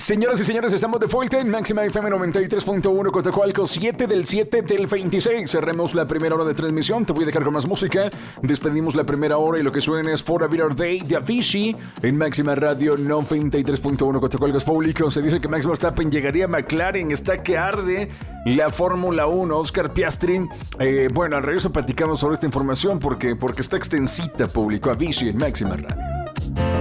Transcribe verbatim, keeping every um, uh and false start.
Señoras y señores, estamos de vuelta en Máxima F M noventa y tres punto uno Cotacualco, siete del siete del veintiséis. Cerremos la primera hora de transmisión. Te voy a dejar con más música. Despedimos la primera hora y lo que suena es For a Better Day de Avicii en Máxima Radio noventa y tres punto uno Cotacualcos Público. Se dice que Max Verstappen llegaría a McLaren. Está que arde la Fórmula uno. Oscar Piastri. Eh, bueno, al regreso platicamos sobre esta información porque, porque está extensita, público. Avicii en Máxima Radio.